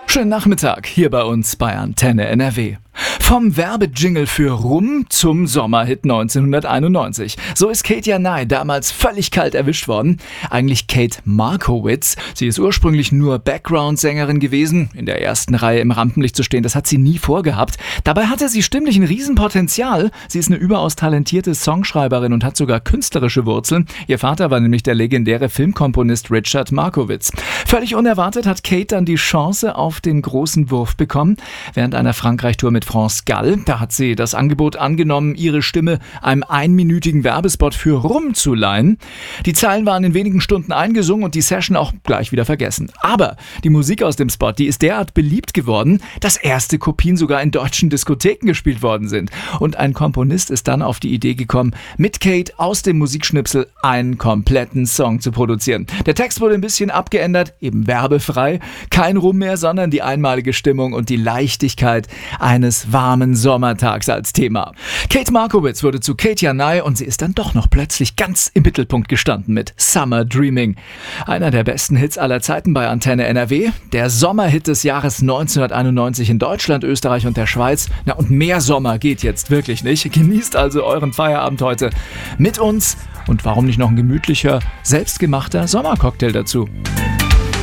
Schönen Nachmittag hier bei uns bei Antenne NRW. Vom Werbejingle für Rum zum Sommerhit 1991. So ist Kate Janai damals völlig kalt erwischt worden. Eigentlich Kate Markowitz. Sie ist ursprünglich nur Background-Sängerin gewesen. In der ersten Reihe im Rampenlicht zu stehen, das hat sie nie vorgehabt. Dabei hatte sie stimmlich ein Riesenpotenzial. Sie ist eine überaus talentierte Songschreiberin und hat sogar künstlerische Wurzeln. Ihr Vater war nämlich der legendäre Filmkomponist Richard Markowitz. Völlig unerwartet hat Kate dann die Chance auf den großen Wurf bekommen. Während einer Frankreich-Tour mit France Gall, da hat sie das Angebot angenommen, ihre Stimme einem einminütigen Werbespot für Rum zu leihen. Die Zeilen waren in wenigen Stunden eingesungen und die Session auch gleich wieder vergessen. Aber die Musik aus dem Spot, die ist derart beliebt geworden, dass erste Kopien sogar in deutschen Diskotheken gespielt worden sind. Und ein Komponist ist dann auf die Idee gekommen, mit Kate aus dem Musikschnipsel einen kompletten Song zu produzieren. Der Text wurde ein bisschen abgeändert, eben werbefrei. Kein Rum mehr, sondern die einmalige Stimmung und die Leichtigkeit eines warmen Sommertags als Thema. Kate Markowitz wurde zu Kate Janai und sie ist dann doch noch plötzlich ganz im Mittelpunkt gestanden mit Summer Dreaming. Einer der besten Hits aller Zeiten bei Antenne NRW. Der Sommerhit des Jahres 1991 in Deutschland, Österreich und der Schweiz. Na, und mehr Sommer geht jetzt wirklich nicht. Genießt also euren Feierabend heute mit uns und warum nicht noch ein gemütlicher, selbstgemachter Sommercocktail dazu.